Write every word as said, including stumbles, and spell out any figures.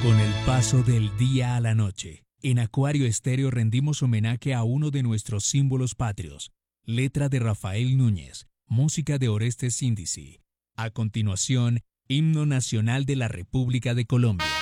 Con el paso del día a la noche, en Acuario Estéreo rendimos homenaje a uno de nuestros símbolos patrios. Letra de Rafael Núñez, música de Orestes Índice. A continuación, Himno Nacional de la República de Colombia.